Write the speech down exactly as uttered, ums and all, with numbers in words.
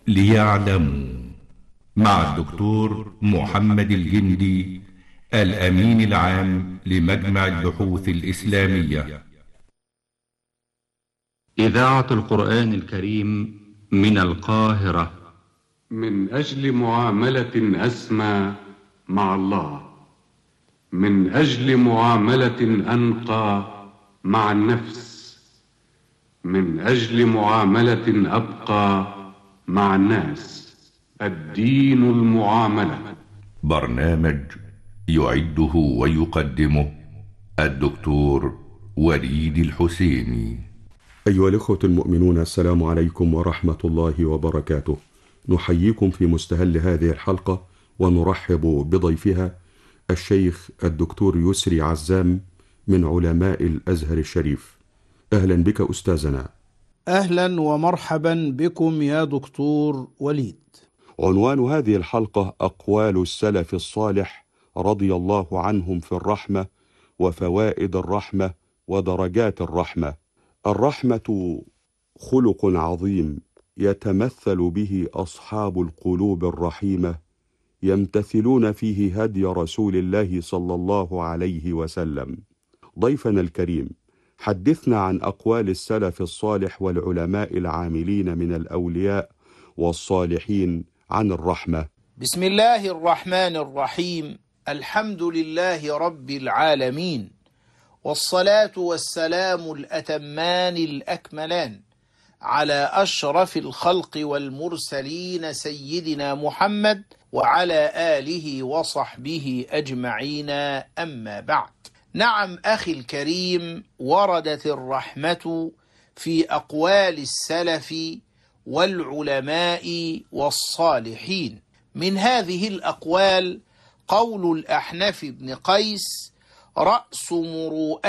ليعلموا مع الدكتور محمد الجندي الأمين العام لمجمع البحوث الإسلامية. إذاعة القرآن الكريم من القاهرة. من أجل معاملة أسمى مع الله، من أجل معاملة أنقى مع النفس، من أجل معاملة أبقى مع الناس. الدين المعاملة. برنامج يعده ويقدمه الدكتور وليد الحسيني. أيها الإخوة المؤمنون، السلام عليكم ورحمة الله وبركاته. نحييكم في مستهل هذه الحلقة ونرحب بضيفها الشيخ الدكتور يسري عزام من علماء الأزهر الشريف. أهلا بك أستاذنا. أهلا ومرحبا بكم يا دكتور وليد. عنوان هذه الحلقة أقوال السلف الصالح رضي الله عنهم في الرحمة وفوائد الرحمة ودرجات الرحمة. الرحمة خلق عظيم يتمثل به أصحاب القلوب الرحيمة، يمتثلون فيه هدي رسول الله صلى الله عليه وسلم. ضيفنا الكريم، حدثنا عن أقوال السلف الصالح والعلماء العاملين من الأولياء والصالحين عن الرحمة. بسم الله الرحمن الرحيم. الحمد لله رب العالمين، والصلاة والسلام الأتمان الأكملان على أشرف الخلق والمرسلين سيدنا محمد وعلى آله وصحبه أجمعين، أما بعد. نعم أخي الكريم، وردت الرحمة في أقوال السلف والعلماء والصالحين. من هذه الأقوال قول الأحنف بن قيس: رأس مروءة